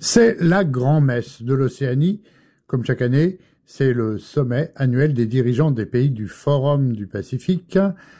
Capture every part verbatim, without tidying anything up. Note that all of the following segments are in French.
C'est la grand-messe de l'Océanie. Comme chaque année, c'est le sommet annuel des dirigeants des pays du Forum du Pacifique.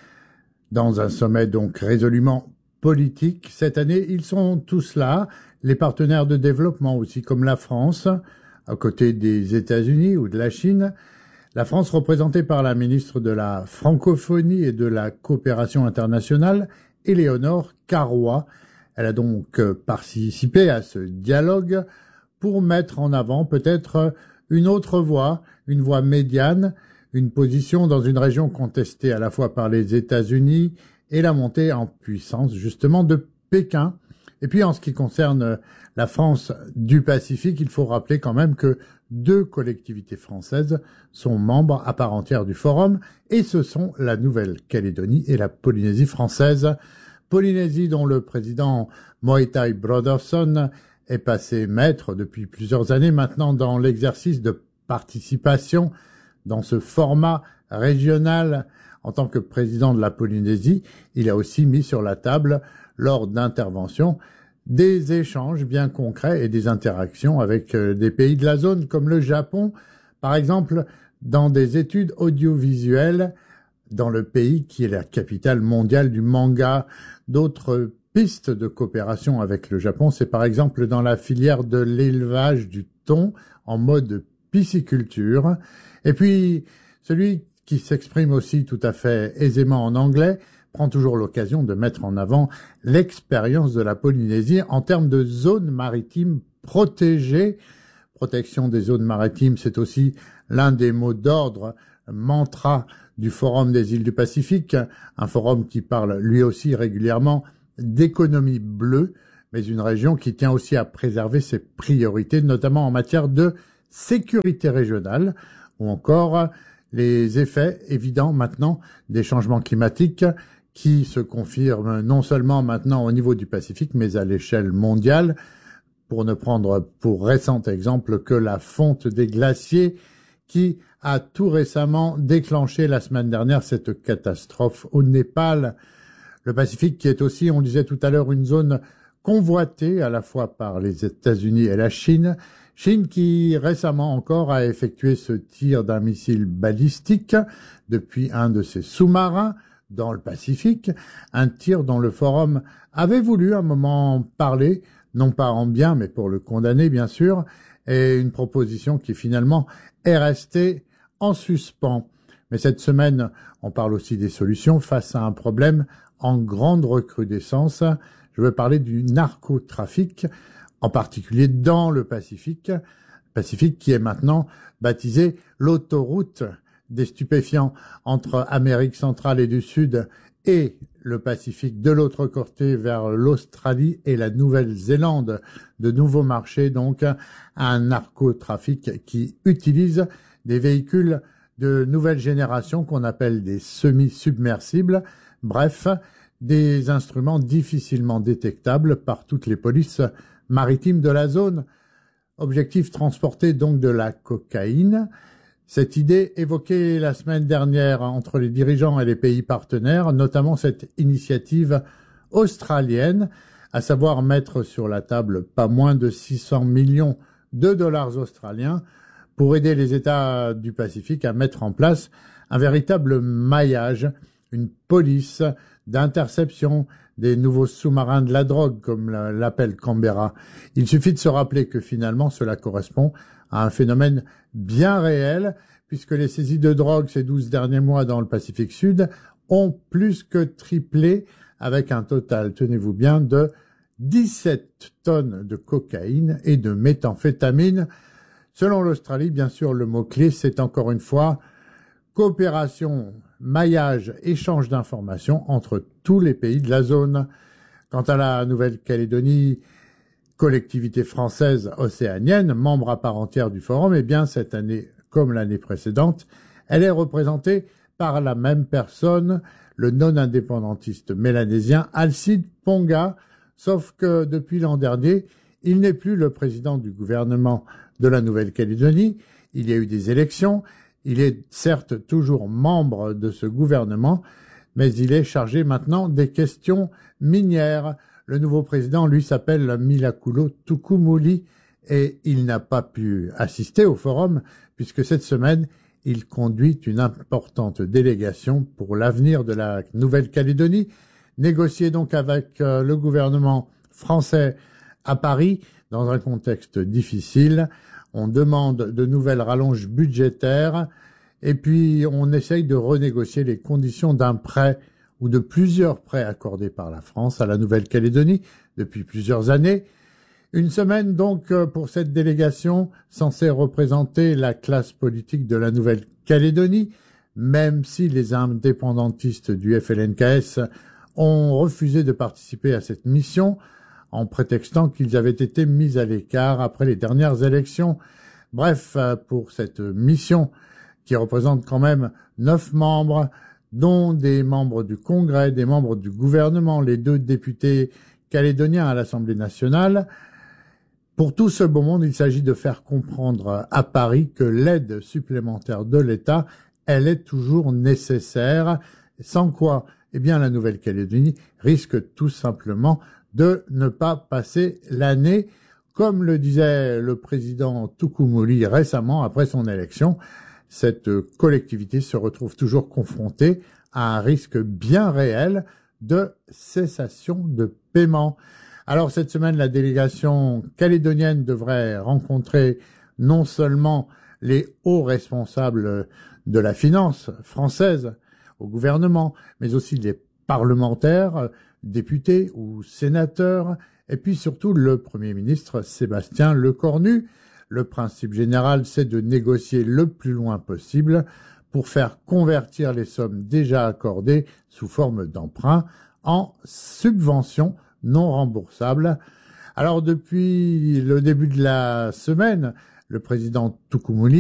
Dans un sommet donc résolument politique, cette année, ils sont tous là, les partenaires de développement aussi, comme la France, à côté des États-Unis ou de la Chine. La France représentée par la ministre de la Francophonie et de la Coopération internationale, Éléonore Carrois. Elle a donc participé à ce dialogue pour mettre en avant peut-être une autre voie, une voie médiane, une position dans une région contestée à la fois par les États-Unis et la montée en puissance justement de Pékin. Et puis en ce qui concerne la France du Pacifique, il faut rappeler quand même que deux collectivités françaises sont membres à part entière du forum, et ce sont la Nouvelle-Calédonie et la Polynésie française. Polynésie dont le président Moetai Broderson est passé maître depuis plusieurs années maintenant dans l'exercice de participation dans ce format régional. En tant que président de la Polynésie, il a aussi mis sur la table, lors d'interventions, des échanges bien concrets et des interactions avec des pays de la zone comme le Japon, par exemple dans des études audiovisuelles dans le pays qui est la capitale mondiale du manga. D'autres pistes de coopération avec le Japon, c'est par exemple dans la filière de l'élevage du thon en mode pisciculture. Et puis, celui qui s'exprime aussi tout à fait aisément en anglais prend toujours l'occasion de mettre en avant l'expérience de la Polynésie en termes de zones maritimes protégées. Protection des zones maritimes, c'est aussi l'un des mots d'ordre, mantra du Forum des îles du Pacifique, un forum qui parle lui aussi régulièrement d'économie bleue, mais une région qui tient aussi à préserver ses priorités, notamment en matière de sécurité régionale, ou encore les effets évidents maintenant des changements climatiques qui se confirment non seulement maintenant au niveau du Pacifique, mais à l'échelle mondiale, pour ne prendre pour récent exemple que la fonte des glaciers qui a tout récemment déclenché la semaine dernière cette catastrophe au Népal. Le Pacifique qui est aussi, on disait tout à l'heure, une zone convoitée à la fois par les États-Unis et la Chine. Chine qui récemment encore a effectué ce tir d'un missile balistique depuis un de ses sous-marins dans le Pacifique, un tir dont le forum avait voulu un moment parler, non pas en bien, mais pour le condamner bien sûr, et une proposition qui finalement est restée en suspens. Mais cette semaine, on parle aussi des solutions face à un problème en grande recrudescence. Je veux parler du narcotrafic, en particulier dans le Pacifique, Pacifique qui est maintenant baptisé l'autoroute des stupéfiants entre Amérique centrale et du Sud et le Pacifique de l'autre côté vers l'Australie et la Nouvelle-Zélande. De nouveaux marchés, donc, un narcotrafic qui utilise des véhicules de nouvelle génération qu'on appelle des semi-submersibles. Bref, des instruments difficilement détectables par toutes les polices maritimes de la zone. Objectif transporter donc de la cocaïne. Cette idée évoquée la semaine dernière entre les dirigeants et les pays partenaires, notamment cette initiative australienne, à savoir mettre sur la table pas moins de six cents millions de dollars australiens pour aider les États du Pacifique à mettre en place un véritable maillage, une police d'interception des nouveaux sous-marins de la drogue, comme l'appelle Canberra. Il suffit de se rappeler que finalement cela correspond à un phénomène bien réel, puisque les saisies de drogue ces douze derniers mois dans le Pacifique Sud ont plus que triplé, avec un total, tenez-vous bien, de dix-sept tonnes de cocaïne et de méthamphétamine. Selon l'Australie, bien sûr, le mot-clé, c'est encore une fois coopération, maillage, échange d'informations entre tous les pays de la zone. Quant à la Nouvelle-Calédonie, collectivité française océanienne, membre à part entière du forum, eh bien, cette année, comme l'année précédente, elle est représentée par la même personne, le non-indépendantiste mélanésien Alcide Ponga, sauf que depuis l'an dernier, il n'est plus le président du gouvernement de la Nouvelle-Calédonie. Il y a eu des élections. Il est certes toujours membre de ce gouvernement, mais il est chargé maintenant des questions minières. Le nouveau président, lui, s'appelle Milakulo Tukumuli et il n'a pas pu assister au forum puisque cette semaine, il conduit une importante délégation pour l'avenir de la Nouvelle-Calédonie, négociée donc avec le gouvernement français à Paris dans un contexte difficile. On demande de nouvelles rallonges budgétaires et puis on essaye de renégocier les conditions d'un prêt ou de plusieurs prêts accordés par la France à la Nouvelle-Calédonie depuis plusieurs années. Une semaine donc pour cette délégation censée représenter la classe politique de la Nouvelle-Calédonie, même si les indépendantistes du F L N K S ont refusé de participer à cette mission en prétextant qu'ils avaient été mis à l'écart après les dernières élections. Bref, pour cette mission qui représente quand même neuf membres, dont des membres du Congrès, des membres du gouvernement, les deux députés calédoniens à l'Assemblée nationale. Pour tout ce beau monde, il s'agit de faire comprendre à Paris que l'aide supplémentaire de l'État, elle est toujours nécessaire, sans quoi, eh bien, la Nouvelle-Calédonie risque tout simplement de ne pas passer l'année, comme le disait le président Toukoumoli récemment après son élection. Cette collectivité se retrouve toujours confrontée à un risque bien réel de cessation de paiement. Alors cette semaine, la délégation calédonienne devrait rencontrer non seulement les hauts responsables de la finance française au gouvernement, mais aussi les parlementaires, députés ou sénateurs, et puis surtout le Premier ministre Sébastien Lecornu. Le principe général, c'est de négocier le plus loin possible pour faire convertir les sommes déjà accordées sous forme d'emprunt en subventions non remboursables. Alors depuis le début de la semaine, le président Toukoumoli